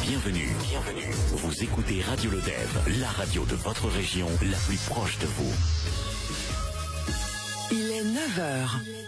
Bienvenue. Vous écoutez Radio Lodève, la radio de votre région, la plus proche de vous. Il est 9h.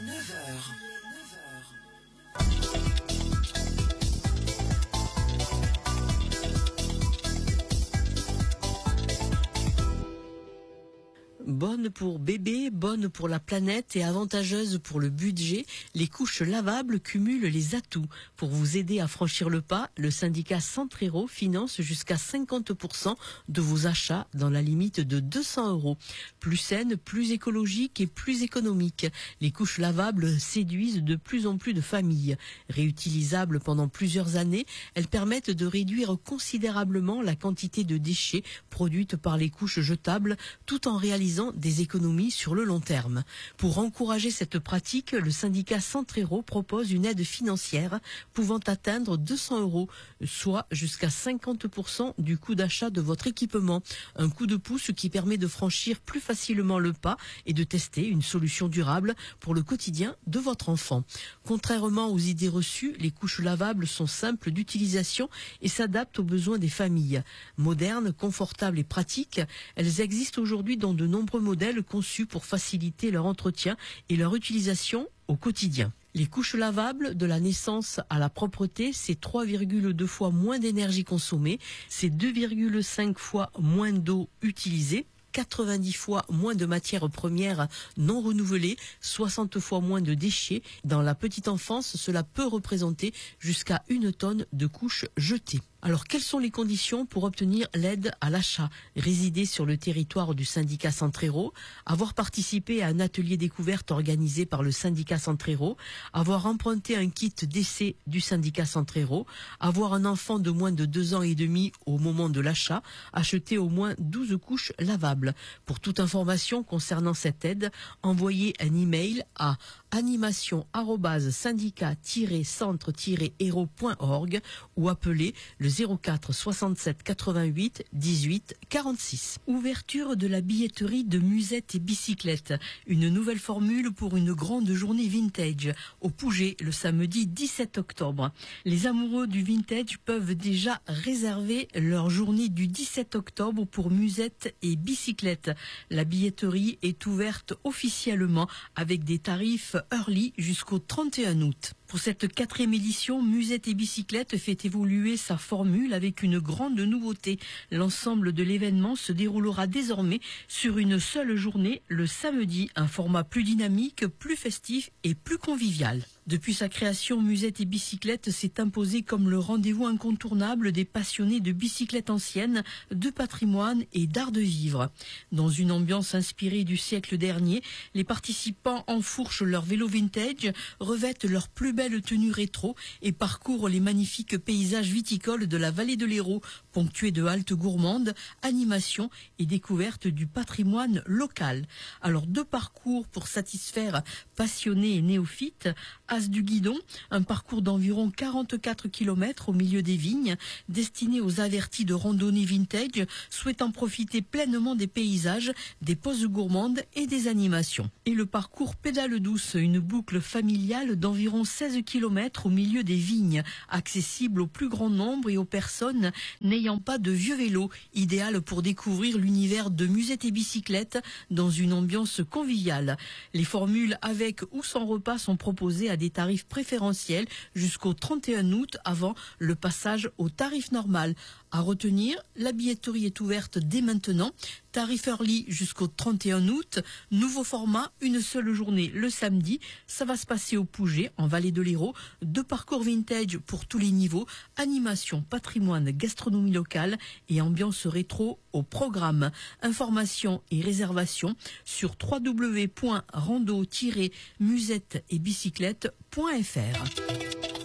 Bonne pour bébé, bonne pour la planète et avantageuse pour le budget, les couches lavables cumulent les atouts. Pour vous aider à franchir le pas, le syndicat Centrero finance jusqu'à 50% de vos achats dans la limite de 200 €. Plus saine, plus écologique et plus économique. Les couches lavables séduisent de plus en plus de familles. Réutilisables pendant plusieurs années, elles permettent de réduire considérablement la quantité de déchets produites par les couches jetables tout en réalisant des économies sur le long terme. Pour encourager cette pratique, le syndicat Centrero propose une aide financière pouvant atteindre 200 €, soit jusqu'à 50% du coût d'achat de votre équipement. Un coup de pouce qui permet de franchir plus facilement le pas et de tester une solution durable pour le quotidien de votre enfant. Contrairement aux idées reçues, les couches lavables sont simples d'utilisation et s'adaptent aux besoins des familles. Modernes, confortables et pratiques, elles existent aujourd'hui dans de nombreux modèles conçus pour faciliter leur entretien et leur utilisation au quotidien. Les couches lavables, de la naissance à la propreté, c'est 3,2 fois moins d'énergie consommée, c'est 2,5 fois moins d'eau utilisée, 90 fois moins de matières premières non renouvelées, 60 fois moins de déchets. Dans la petite enfance, cela peut représenter jusqu'à 1 tonne de couches jetées. Alors, quelles sont les conditions pour obtenir l'aide à l'achat? Résider sur le territoire du syndicat Centrero, avoir participé à un atelier découverte organisé par le syndicat Centrero, avoir emprunté un kit d'essai du syndicat Centrero, avoir un enfant de moins de 2 ans et demi au moment de l'achat, acheter au moins 12 couches lavables. Pour toute information concernant cette aide, envoyez un email à animation@syndicat-centre-héros.org ou appelez le 04 67 88 18 46. Ouverture de la billetterie de Musette et Bicyclette. Une nouvelle formule pour une grande journée vintage au Pouget le samedi 17 octobre. Les amoureux du vintage peuvent déjà réserver leur journée du 17 octobre pour Musette et Bicyclette. La billetterie est ouverte officiellement avec des tarifs early jusqu'au 31 août. Pour cette 4e édition, Musette et Bicyclette fait évoluer sa formule avec une grande nouveauté. L'ensemble de l'événement se déroulera désormais sur une seule journée, le samedi, un format plus dynamique, plus festif et plus convivial. Depuis sa création, Musette et Bicyclette s'est imposé comme le rendez-vous incontournable des passionnés de bicyclettes anciennes, de patrimoine et d'art de vivre. Dans une ambiance inspirée du siècle dernier, les participants enfourchent leur vélo vintage, revêtent leur plus belle tenue rétro et parcourent les magnifiques paysages viticoles de la vallée de l'Hérault, ponctués de haltes gourmandes, animations et découvertes du patrimoine local. Alors, 2 parcours pour satisfaire passionnés et néophytes. As du Guidon, un parcours d'environ 44 km au milieu des vignes, destiné aux avertis de randonnée vintage, souhaitant profiter pleinement des paysages, des pauses gourmandes et des animations. Et le parcours Pédale douce, une boucle familiale d'environ 16 km au milieu des vignes, accessible au plus grand nombre et aux personnes n'ayant pas de vieux vélos, idéal pour découvrir l'univers de Musette et Bicyclette dans une ambiance conviviale. Les formules avec ou sans repas sont proposées à des tarifs préférentiels jusqu'au 31 août avant le passage au tarif normal. À retenir, la billetterie est ouverte dès maintenant. Tarif early jusqu'au 31 août. Nouveau format, une seule journée le samedi. Ça va se passer au Pouget, en vallée de l'Hérault. 2 parcours vintage pour tous les niveaux. Animation, patrimoine, gastronomie locale et ambiance rétro au programme. Informations et réservations sur www.rando-musette-et-bicyclette.fr.